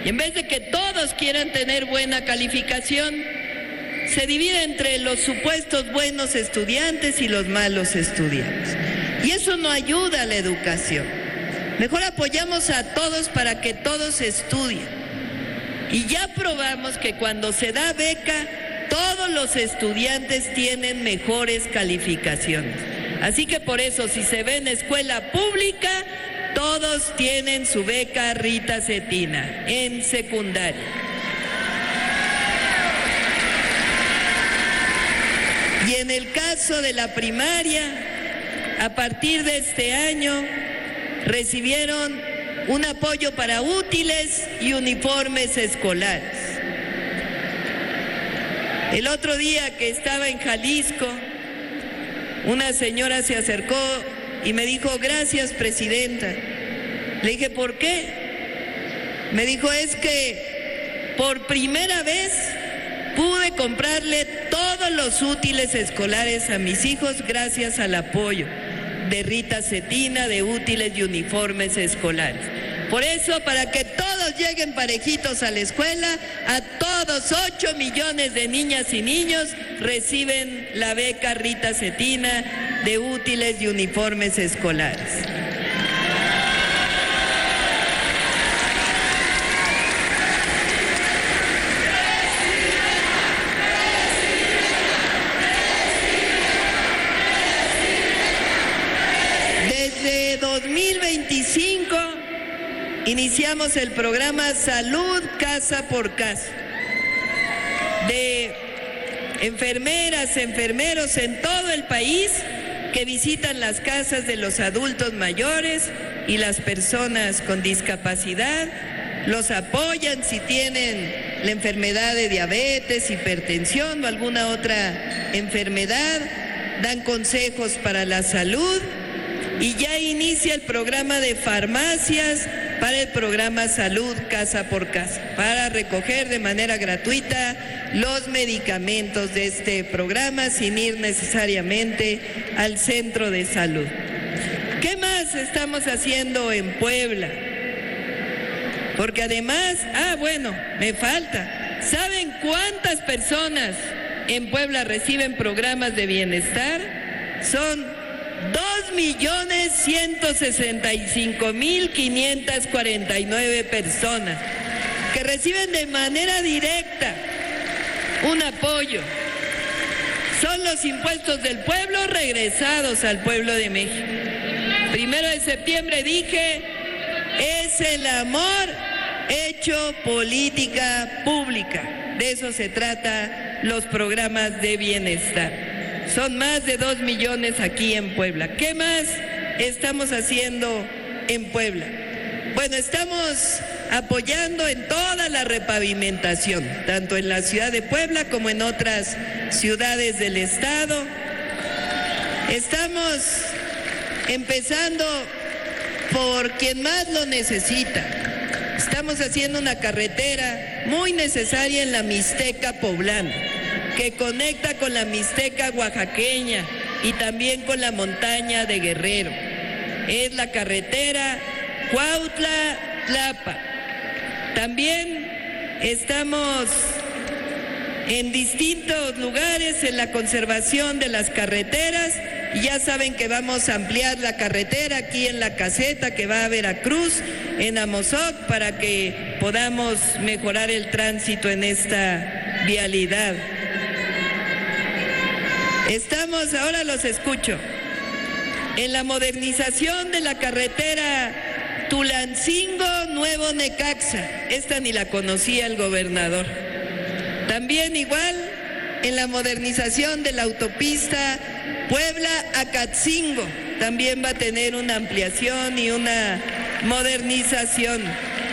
Y en vez de que todos quieran tener buena calificación, se divide entre los supuestos buenos estudiantes y los malos estudiantes. Y eso no ayuda a la educación. Mejor apoyamos a todos para que todos estudien. Y ya probamos que cuando se da beca, todos los estudiantes tienen mejores calificaciones. Así que por eso, si se ve en escuela pública, todos tienen su beca Rita Cetina en secundaria. Y en el caso de la primaria, a partir de este año, recibieron un apoyo para útiles y uniformes escolares. El otro día que estaba en Jalisco, una señora se acercó y me dijo, gracias, presidenta. Le dije, ¿por qué? Me dijo, es que por primera vez pude comprarle todos los útiles escolares a mis hijos gracias al apoyo de Rita Cetina, de útiles y uniformes escolares. Por eso, para que todos lleguen parejitos a la escuela, a todos 8 millones de niñas y niños reciben la beca Rita Cetina de útiles y uniformes escolares. Desde 2025 iniciamos el programa Salud Casa por Casa, de enfermeras, enfermeros en todo el país que visitan las casas de los adultos mayores y las personas con discapacidad, los apoyan si tienen la enfermedad de diabetes, hipertensión o alguna otra enfermedad, dan consejos para la salud y ya inicia el programa de farmacias para el programa Salud Casa por Casa, para recoger de manera gratuita los medicamentos de este programa sin ir necesariamente al centro de salud. ¿Qué más estamos haciendo en Puebla? Porque además, me falta. ¿Saben cuántas personas en Puebla reciben programas de bienestar? Son 2.165.549 personas que reciben de manera directa un apoyo. Son los impuestos del pueblo regresados al pueblo de México. 1 de septiembre dije, es el amor hecho política pública. De eso se trata los programas de bienestar. Son más de 2 millones aquí en Puebla. ¿Qué más estamos haciendo en Puebla? Bueno, estamos apoyando en toda la repavimentación, tanto en la ciudad de Puebla como en otras ciudades del estado. Estamos empezando por quien más lo necesita. Estamos haciendo una carretera muy necesaria en la Mixteca poblana, que conecta con la Mixteca oaxaqueña y también con la montaña de Guerrero. Es la carretera Cuautla-Tlapa. También estamos en distintos lugares en la conservación de las carreteras y ya saben que vamos a ampliar la carretera aquí en La Caseta que va a Veracruz, en Amozoc, para que podamos mejorar el tránsito en esta vialidad. Estamos, ahora los escucho, en la modernización de la carretera Tulancingo-Nuevo Necaxa. Esta ni la conocía el gobernador. También igual en la modernización de la autopista Puebla-Acatzingo. También va a tener una ampliación y una modernización.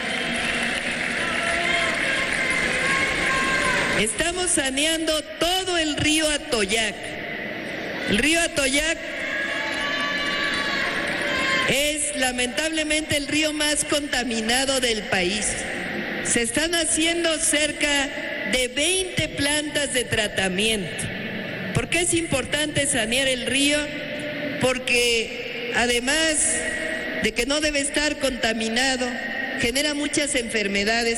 Estamos saneando todo el río Atoyac. El río Atoyac es lamentablemente el río más contaminado del país. Se están haciendo cerca de 20 plantas de tratamiento. ¿Por qué es importante sanear el río? Porque además de que no debe estar contaminado, genera muchas enfermedades